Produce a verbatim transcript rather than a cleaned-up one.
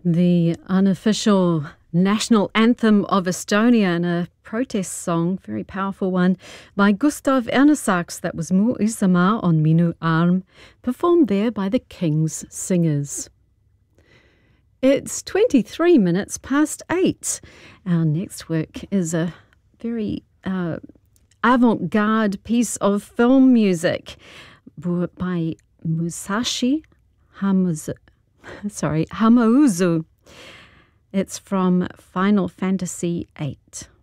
The unofficial national anthem of Estonia and a protest song, very powerful one, by Gustav Ernesaks, that was Mu Isama on Minu Arm, performed there by the King's Singers. It's twenty-three minutes past eight. Our next work is a very uh, avant-garde piece of film music by Musashi Hamauzu. Sorry, Hamauzu. It's from Final Fantasy eight.